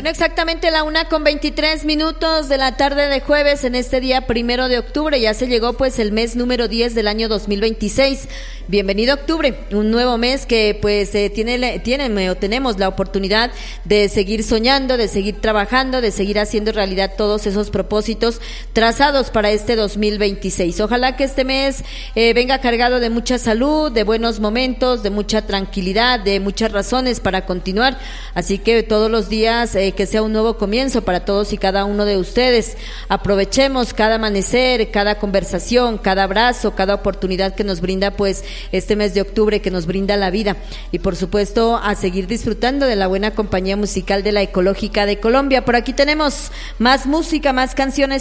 Bueno, exactamente la 1:23 de la tarde de jueves en este día 1 de octubre. Ya se llegó pues el mes número 10 del año 2026. Bienvenido octubre, un nuevo mes que pues tenemos la oportunidad de seguir soñando, de seguir trabajando, de seguir haciendo realidad todos esos propósitos trazados para este 2026. Ojalá que este mes venga cargado de mucha salud, de buenos momentos, de mucha tranquilidad, de muchas razones para continuar. Así que todos los días que sea un nuevo comienzo para todos y cada uno de ustedes. Aprovechemos cada amanecer, cada conversación, cada abrazo, cada oportunidad que nos brinda pues este mes de octubre, que nos brinda la vida, y por supuesto a seguir disfrutando de la buena compañía musical de la Ecológica de Colombia. Por aquí tenemos más música, más canciones